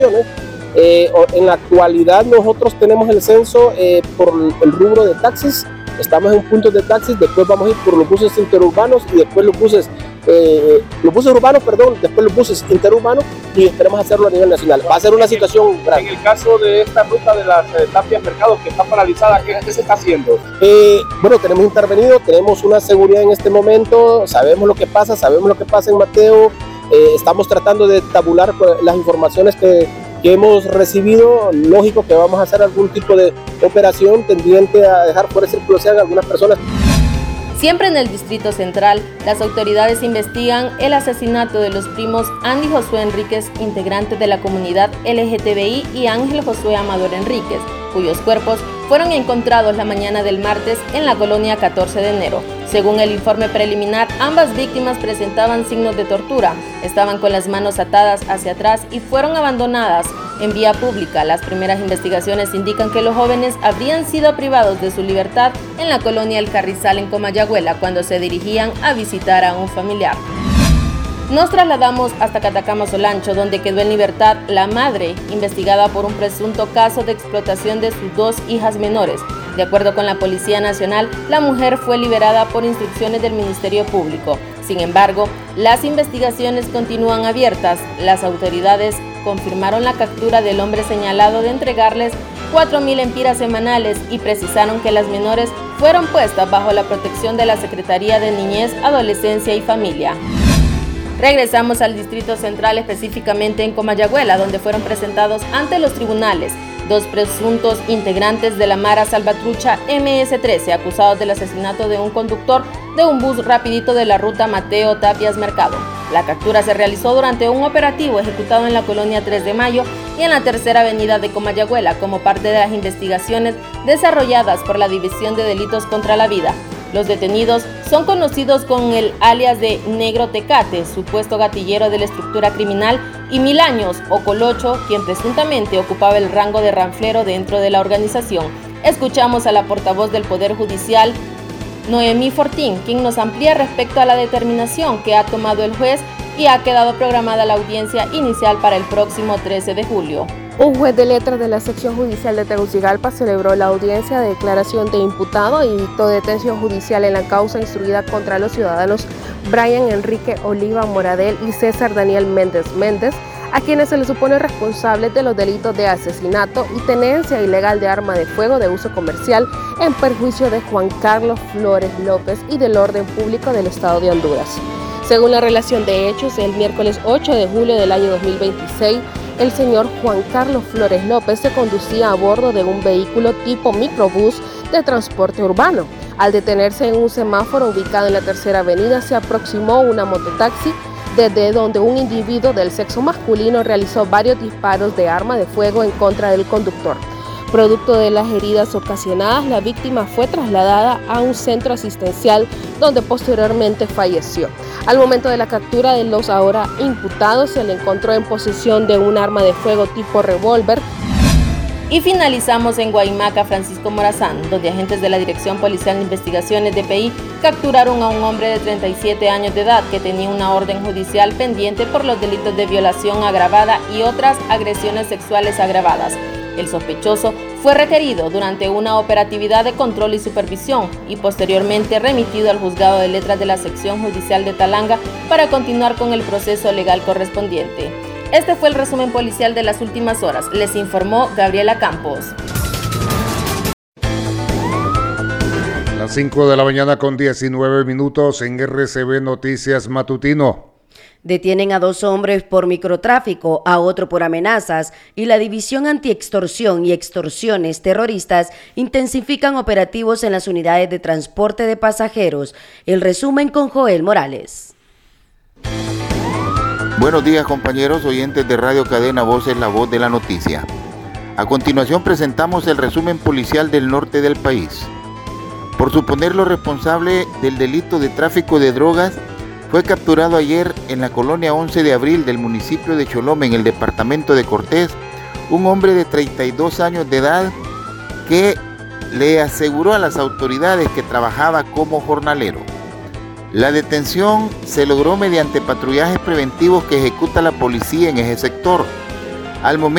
En la actualidad nosotros tenemos el censo por el rubro de taxis, estamos en puntos de taxis, después vamos a ir por los buses interurbanos y después los buses urbanos, después los buses interurbanos y esperemos hacerlo a nivel nacional. Va a ser una situación grande. En el caso de esta ruta de las Tapias Mercado que está paralizada, ¿qué se está haciendo? Bueno, tenemos intervenido, tenemos una seguridad en este momento, sabemos lo que pasa en Mateo, estamos tratando de tabular las informaciones que hemos recibido. Lógico que vamos a hacer algún tipo de operación tendiente a dejar fuera de circulación a algunas personas. Siempre en el Distrito Central, las autoridades investigan el asesinato de los primos Andy Josué Enríquez, integrante de la comunidad LGTBI, y Ángel Josué Amador Enríquez, cuyos cuerpos fueron encontrados la mañana del martes en la colonia 14 de enero. Según el informe preliminar, ambas víctimas presentaban signos de tortura, estaban con las manos atadas hacia atrás y fueron abandonadas en vía pública. Las primeras investigaciones indican que los jóvenes habrían sido privados de su libertad en la colonia El Carrizal en Comayagüela cuando se dirigían a visitar a un familiar. Nos trasladamos hasta Catacamas Olancho, donde quedó en libertad la madre, investigada por un presunto caso de explotación de sus 2 hijas menores. De acuerdo con la Policía Nacional, la mujer fue liberada por instrucciones del Ministerio Público. Sin embargo, las investigaciones continúan abiertas. Las autoridades confirmaron la captura del hombre señalado de entregarles 4.000 empiras semanales y precisaron que las menores fueron puestas bajo la protección de la Secretaría de Niñez, Adolescencia y Familia. Regresamos al Distrito Central, específicamente en Comayagüela, donde fueron presentados ante los tribunales 2 presuntos integrantes de la Mara Salvatrucha MS-13, acusados del asesinato de un conductor de un bus rapidito de la ruta Mateo Tapias Mercado. La captura se realizó durante un operativo ejecutado en la colonia 3 de Mayo y en la tercera avenida de Comayagüela, como parte de las investigaciones desarrolladas por la División de Delitos contra la Vida. Los detenidos son conocidos con el alias de Negro Tecate, supuesto gatillero de la estructura criminal, y Milaños o Colocho, quien presuntamente ocupaba el rango de ranflero dentro de la organización. Escuchamos a la portavoz del Poder Judicial, Noemí Fortín, quien nos amplía respecto a la determinación que ha tomado el juez y ha quedado programada la audiencia inicial para el próximo 13 de julio. Un juez de letras de la sección judicial de Tegucigalpa celebró la audiencia de declaración de imputado y dictó detención judicial en la causa instruida contra los ciudadanos Brian Enrique Oliva Moradel y César Daniel Méndez, a quienes se les supone responsables de los delitos de asesinato y tenencia ilegal de arma de fuego de uso comercial en perjuicio de Juan Carlos Flores López y del orden público del Estado de Honduras. Según la relación de hechos, el miércoles 8 de julio del año 2026, el señor Juan Carlos Flores López se conducía a bordo de un vehículo tipo microbús de transporte urbano. Al detenerse en un semáforo ubicado en la tercera avenida, se aproximó una mototaxi desde donde un individuo del sexo masculino realizó varios disparos de arma de fuego en contra del conductor. Producto de las heridas ocasionadas, la víctima fue trasladada a un centro asistencial donde posteriormente falleció. Al momento de la captura de los ahora imputados, se le encontró en posesión de un arma de fuego tipo revólver. Y finalizamos en Guaymaca, Francisco Morazán, donde agentes de la Dirección Policial de Investigaciones DPI capturaron a un hombre de 37 años de edad que tenía una orden judicial pendiente por los delitos de violación agravada y otras agresiones sexuales agravadas. El sospechoso fue requerido durante una operatividad de control y supervisión y posteriormente remitido al juzgado de letras de la sección judicial de Talanga para continuar con el proceso legal correspondiente. Este fue el resumen policial de las últimas horas. Les informó Gabriela Campos. Las 5 de la mañana con 19 minutos en RCB Noticias Matutino. Detienen a 2 hombres por microtráfico, a otro por amenazas, y la División Antiextorsión y Extorsiones Terroristas intensifican operativos en las unidades de transporte de pasajeros. El resumen con Joel Morales. Buenos días, compañeros oyentes de Radio Cadena Voces, la voz de la noticia. A continuación presentamos el resumen policial del norte del país. Por suponerlo responsable del delito de tráfico de drogas, fue capturado ayer en la colonia 11 de abril del municipio de Cholome, en el departamento de Cortés, un hombre de 32 años de edad que le aseguró a las autoridades que trabajaba como jornalero. La detención se logró mediante patrullajes preventivos que ejecuta la policía en ese sector. Al momento